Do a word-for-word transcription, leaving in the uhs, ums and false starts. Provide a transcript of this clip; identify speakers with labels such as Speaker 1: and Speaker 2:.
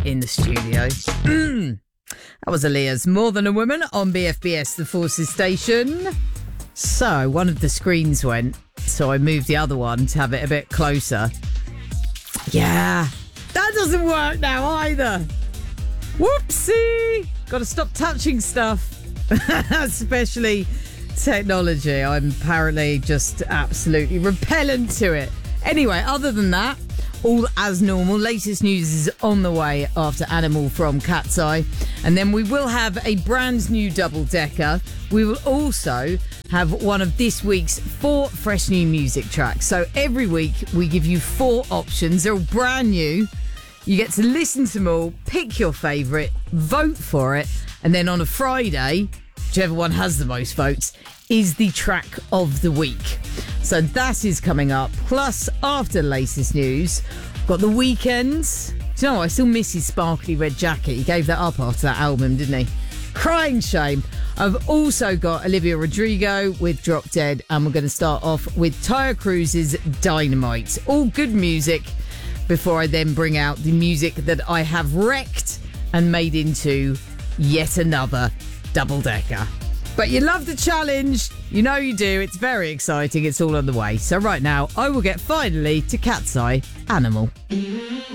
Speaker 1: in the studio. Mm. That was Aaliyah's More Than a Woman on B F B S, the Forces station. So, one of the screens went, so I moved the other one to have it a bit closer. Yeah, that doesn't work now either. Whoopsie! Got to stop touching stuff, especially technology. I'm apparently just absolutely repellent to it. Anyway, other than that, all as normal. Latest news is on the way after Animal from Cat's Eye. And then we will have a brand new double-decker. We will also have one of this week's four fresh new music tracks. So every week we give you four options. They're all brand new. You get to listen to them all, pick your favourite, vote for it. And then on a Friday, whichever one has the most votes, is the track of the week. So that is coming up. Plus, after the latest news, got The Weeknd. Do you know what? I still miss his sparkly red jacket. He gave that up after that album, didn't he? Crying shame. I've also got Olivia Rodrigo with Drop Dead. And we're going to start off with Tyre Cruz's Dynamite. All good music before I then bring out the music that I have wrecked and made into yet another double-decker. But you love the challenge. You know you do. It's very exciting. It's all on the way. So right now, I will get finally to Cat's Eye, Animal.